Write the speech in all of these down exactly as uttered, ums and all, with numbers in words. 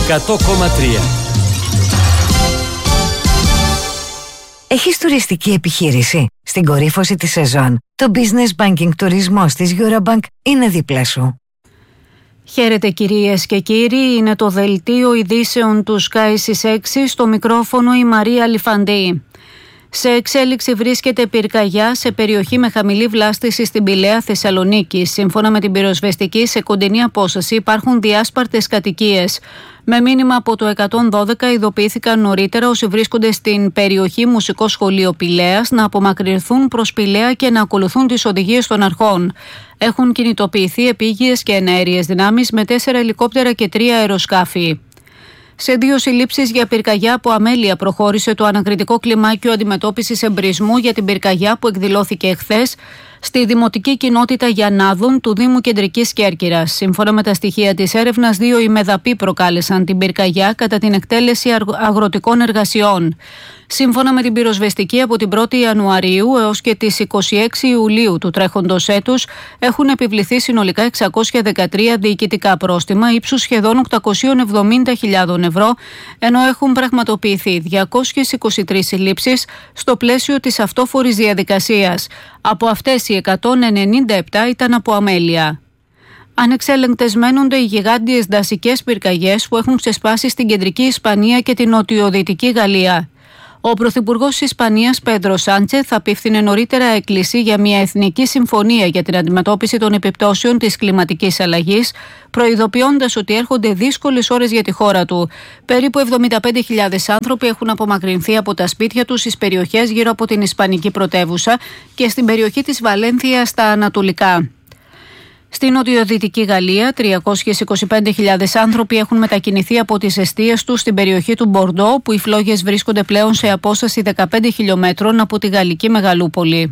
εκατό κόμμα τρία. Έχεις τουριστική επιχείρηση? Στην κορύφωση της σεζόν, το Business Banking τουρισμός της Eurobank είναι δίπλα σου. Χαίρετε κυρίες και κύριοι, είναι το δελτίο ειδήσεων του Sky στις έξι, στο μικρόφωνο η Μαρία Λιφαντή. Σε εξέλιξη βρίσκεται πυρκαγιά σε περιοχή με χαμηλή βλάστηση στην Πηλαία Θεσσαλονίκη. Σύμφωνα με την πυροσβεστική, σε κοντινή απόσταση υπάρχουν διάσπαρτες κατοικίες. Με μήνυμα από το εκατόν δώδεκα ειδοποιήθηκαν νωρίτερα όσοι βρίσκονται στην περιοχή Μουσικό Σχολείο Πηλαίας να απομακρυνθούν προς Πηλαία και να ακολουθούν τις οδηγίες των αρχών. Έχουν κινητοποιηθεί επίγειες και εναέριες δυνάμεις με τέσσερα ελικόπτερα και τρία αεροσκάφη. Σε δύο συλλήψεις για πυρκαγιά από αμέλεια προχώρησε το ανακριτικό κλιμάκιο αντιμετώπισης εμπρισμού για την πυρκαγιά που εκδηλώθηκε εχθές στη δημοτική κοινότητα Γιαννάδων του Δήμου Κεντρικής Κέρκυρας. Σύμφωνα με τα στοιχεία της έρευνας, δύο ημεδαποί προκάλεσαν την πυρκαγιά κατά την εκτέλεση αγροτικών εργασιών. Σύμφωνα με την πυροσβεστική, από την πρώτη Ιανουαρίου έως και τις είκοσι έξι Ιουλίου του τρέχοντος έτους έχουν επιβληθεί συνολικά εξακόσια δεκατρία διοικητικά πρόστιμα ύψους σχεδόν οκτακόσιες εβδομήντα χιλιάδες ευρώ, ενώ έχουν πραγματοποιηθεί διακόσιες είκοσι τρεις συλλήψεις στο πλαίσιο της αυτόφορης διαδικασίας. Από αυτές οι εκατόν ενενήντα επτά ήταν από αμέλεια. Ανεξέλεγκτες μένονται οι γιγάντιες δασικές πυρκαγιές που έχουν ξεσπάσει στην κεντρική Ισπανία και την νοτιοδυτική Γαλλία. Ο Πρωθυπουργός της Ισπανίας, Πέντρο Σάντσεθ, απίφθινε νωρίτερα έκκληση για μια εθνική συμφωνία για την αντιμετώπιση των επιπτώσεων της κλιματικής αλλαγής, προειδοποιώντας ότι έρχονται δύσκολες ώρες για τη χώρα του. Περίπου εβδομήντα πέντε χιλιάδες άνθρωποι έχουν απομακρυνθεί από τα σπίτια τους στις περιοχές γύρω από την Ισπανική πρωτεύουσα και στην περιοχή της Βαλένθια στα ανατολικά. Στην νοτιοδυτική Γαλλία, τριακόσιες είκοσι πέντε χιλιάδες άνθρωποι έχουν μετακινηθεί από τις εστίες τους στην περιοχή του Μπορντό, που οι φλόγες βρίσκονται πλέον σε απόσταση δεκαπέντε χιλιομέτρων από τη γαλλική μεγαλούπολη.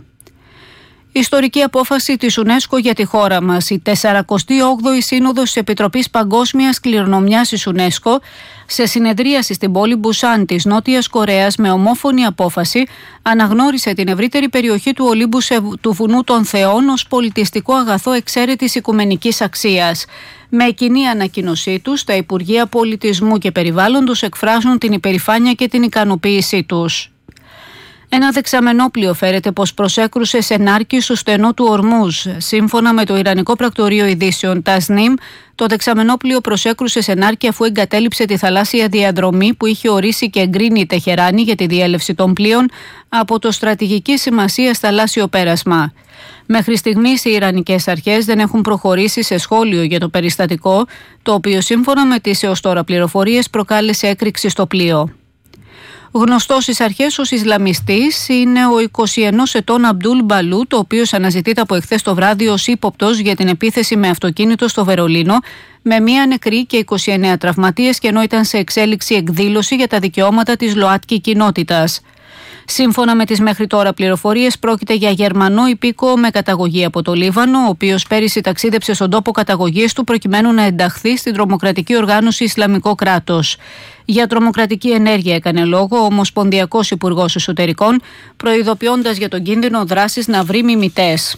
Ιστορική απόφαση της UNESCO για τη χώρα μας. Η τεσσαρακοστή όγδοη Σύνοδος της Επιτροπής Παγκόσμιας Κληρονομιάς της UNESCO, σε συνεδρίαση στην πόλη Μπουσάν της Νότιας Κορέας με ομόφωνη απόφαση, αναγνώρισε την ευρύτερη περιοχή του Ολύμπου του Βουνού των Θεών ως πολιτιστικό αγαθό εξαίρετης οικουμενικής αξίας. Με κοινή ανακοίνωσή τους, τα Υπουργεία Πολιτισμού και Περιβάλλοντος εκφράζουν την υπερηφάνεια και την ικανοποίησή τους. Ένα δεξαμενόπλιο φέρεται πως προσέκρουσε σε Νάρκη στο στενό του Ορμούζ. Σύμφωνα με το Ιρανικό Πρακτορείο Ειδήσεων Τασνίμ, το δεξαμενόπλιο προσέκρουσε σε Νάρκη αφού εγκατέλειψε τη θαλάσσια διαδρομή που είχε ορίσει και εγκρίνει η Τεχεράνη για τη διέλευση των πλοίων από το στρατηγική σημασία θαλάσσιο πέρασμα. Μέχρι στιγμής οι Ιρανικές αρχές δεν έχουν προχωρήσει σε σχόλιο για το περιστατικό, το οποίο σύμφωνα με τις έως τώρα πληροφορίες προκάλεσε έκρηξη στο πλοίο. Γνωστός στις αρχές ως Ισλαμιστής είναι ο εικοσιενός ετών Αμπτούλ Μπαλού, το οποίος αναζητείται από εχθές το βράδυ ως ύποπτος για την επίθεση με αυτοκίνητο στο Βερολίνο, με μία νεκρή και είκοσι εννέα τραυματίες, και ενώ ήταν σε εξέλιξη εκδήλωση για τα δικαιώματα της ΛΟΑΤΚΙ κοινότητας. Σύμφωνα με τις μέχρι τώρα πληροφορίες, πρόκειται για Γερμανό υπήκοο με καταγωγή από το Λίβανο, ο οποίος πέρυσι ταξίδεψε στον τόπο καταγωγής του προκειμένου να ενταχθεί στην τρομοκρατική οργάνωση Ισλαμικό κράτος. Για τρομοκρατική ενέργεια έκανε λόγο ο Ομοσπονδιακός Υπουργός Εσωτερικών, προειδοποιώντας για τον κίνδυνο δράσης να βρει μιμητές.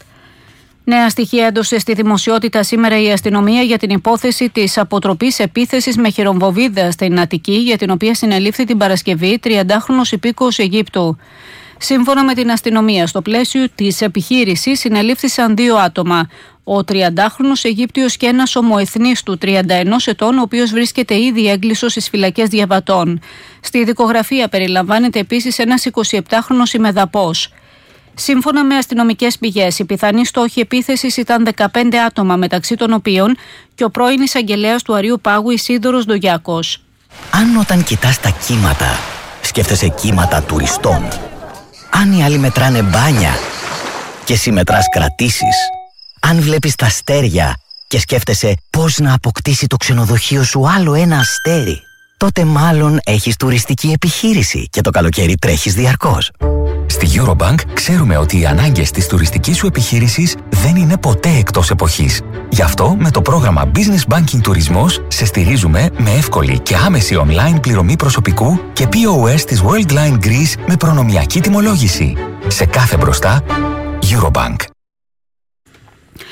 Νέα στοιχεία έδωσε στη δημοσιότητα σήμερα η αστυνομία για την υπόθεση της αποτροπής επίθεσης με χειρομβοβίδα στην Αττική, για την οποία συνελήφθη την Παρασκευή τριαντάχρονος υπήκοος Αιγύπτου. Σύμφωνα με την αστυνομία, στο πλαίσιο της επιχείρησης συνελήφθησαν δύο άτομα. Ο τριαντάχρονος Αιγύπτιος και ένας ομοεθνής του τριάντα ενός ετών, ο οποίος βρίσκεται ήδη έγκλειστος στις φυλακές Διαβατών. Στη δικογραφία περιλαμβάνεται επίσης ένας εικοσιεπτάχρονος ημεδαπός. Σύμφωνα με αστυνομικές πηγές, οι πιθανοί στόχοι επίθεσης ήταν δεκαπέντε άτομα, μεταξύ των οποίων και ο πρώην εισαγγελέας του Αρείου Πάγου Ισίδωρος Ντογιάκος. Αν όταν κοιτάς τα κύματα, σκέφτεσαι κύματα τουριστών. Αν οι άλλοι μετράνε μπάνια και εσύ μετράς κρατήσεις. Αν βλέπεις τα αστέρια και σκέφτεσαι πώς να αποκτήσει το ξενοδοχείο σου άλλο ένα αστέρι, τότε μάλλον έχεις τουριστική επιχείρηση και το καλοκαίρι τρέχεις διαρκώς. Στη Eurobank ξέρουμε ότι οι ανάγκες της τουριστικής σου επιχείρησης δεν είναι ποτέ εκτός εποχής. Γι' αυτό με το πρόγραμμα Business Banking Τουρισμός σε στηρίζουμε με εύκολη και άμεση online πληρωμή προσωπικού και πι ο ες της Worldline Greece με προνομιακή τιμολόγηση. Σε κάθε μπροστά, Eurobank.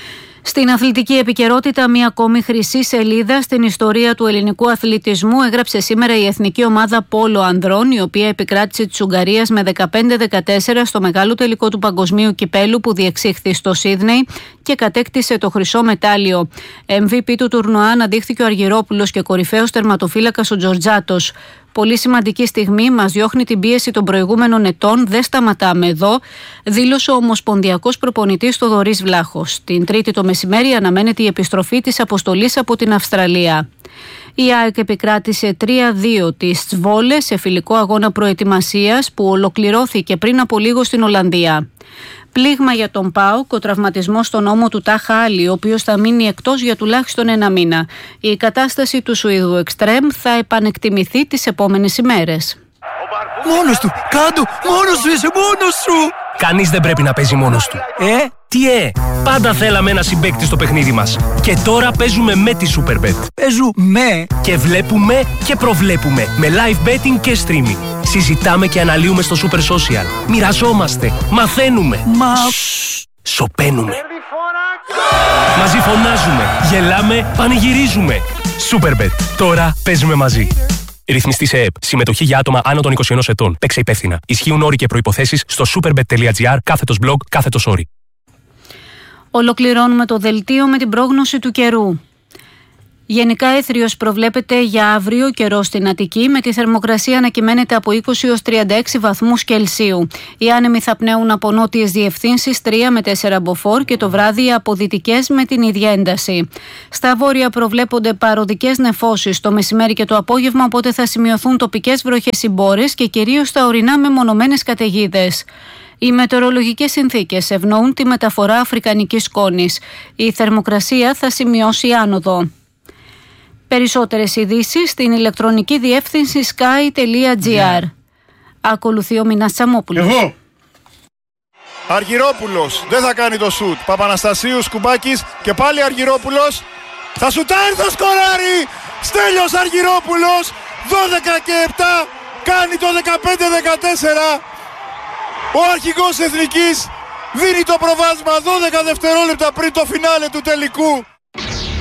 Στην αθλητική επικαιρότητα, μία ακόμη χρυσή σελίδα στην ιστορία του ελληνικού αθλητισμού έγραψε σήμερα η εθνική ομάδα πόλο ανδρών, η οποία επικράτησε της Ουγγαρίας με δεκαπέντε δεκατέσσερα στο μεγάλο τελικό του παγκοσμίου κυπέλου που διεξήχθη στο Σίδνεϊ και κατέκτησε το χρυσό μετάλλιο. εμ βι πι του τουρνουά αναδείχθηκε ο Αργυρόπουλος και κορυφαίος τερματοφύλακας ο Τζορτζάτος. Πολύ σημαντική στιγμή, μας διώχνει την πίεση των προηγούμενων ετών, δεν σταματάμε εδώ, δήλωσε ο ομοσπονδιακός προπονητής Θοδωρής Βλάχος. Την Τρίτη το μεσημέρι αναμένεται η επιστροφή της αποστολής από την Αυστραλία. Η ΑΕΚ επικράτησε τρία δύο της Τσβόλε σε φιλικό αγώνα προετοιμασίας που ολοκληρώθηκε πριν από λίγο στην Ολλανδία. Πλήγμα για τον ΠΑΟΚ, ο τραυματισμός στον ώμο του Τάχα Άλλη, ο οποίος θα μείνει εκτός για τουλάχιστον ένα μήνα. Η κατάσταση του Σουηδού Εκστρέμ θα επανεκτιμηθεί τις επόμενες ημέρες. Μόνος του! Κάντο! Μόνος σου είσαι! Μόνος σου! Κανείς δεν πρέπει να παίζει μόνος του. Ε? Τι ε! Πάντα θέλαμε ένα συμπαίκτη στο παιχνίδι μας. Και τώρα παίζουμε με τη Superbet. Παίζουμε! Και βλέπουμε και προβλέπουμε με live betting και streaming. Συζητάμε και αναλύουμε στο Super Social. Μοιραζόμαστε, μαθαίνουμε. Μα... Σοπαίνουμε. Μαζί φωνάζουμε, γελάμε, πανηγυρίζουμε. Superbet. Τώρα παίζουμε μαζί. Ρυθμιστή σε ΕΕΠ. Συμμετοχή για άτομα άνω των είκοσι ενός ετών. Παίξε υπεύθυνα. Ισχύουν όροι και προϋποθέσεις στο superbet.gr κάθετος blog κάθετος όροι. Ολοκληρώνουμε το δελτίο με την πρόγνωση του καιρού. Γενικά έθριος προβλέπεται για αύριο καιρό στην Αττική, με τη θερμοκρασία να κυμαίνεται από είκοσι έως τριάντα έξι βαθμούς Κελσίου. Οι άνεμοι θα πνέουν από νότιες διευθύνσεις τρία με τέσσερα μποφόρ και το βράδυ από δυτικές με την ίδια ένταση. Στα βόρεια προβλέπονται παροδικές νεφώσεις το μεσημέρι και το απόγευμα, οπότε θα σημειωθούν τοπικές βροχές ή μπόρες και κυρίως στα ορεινά μεμονωμένες καταιγίδες. Οι μετεωρολογικές συνθήκες ευνοούν τη μεταφορά αφρικανικής σκόνης. Η θερμοκρασία θα σημειώσει άνοδο. Περισσότερες ειδήσεις στην ηλεκτρονική διεύθυνση sky τελεία gr. Yeah. Ακολουθεί ο Μινάς Τσαμόπουλος. Εγώ. Αργυρόπουλος δεν θα κάνει το σουτ. Παπαναστασίου, Σκουμπάκης και πάλι Αργυρόπουλος. Θα σουτάρει, θα σκοράρει. Στέλιος Αργυρόπουλος. δώδεκα και επτά. Κάνει το δεκαπέντε δεκατέσσερα. Ο αρχηγός εθνικής δίνει το προβάδισμα δώδεκα δευτερόλεπτα πριν το φινάλε του τελικού.